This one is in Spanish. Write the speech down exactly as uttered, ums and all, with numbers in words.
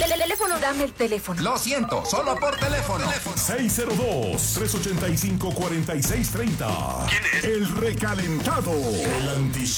el teléfono, dame el teléfono. Lo siento, solo por teléfono. seis cero dos, tres ocho cinco, cuatro seis tres cero. ¿Quién es? El recalentado. El anti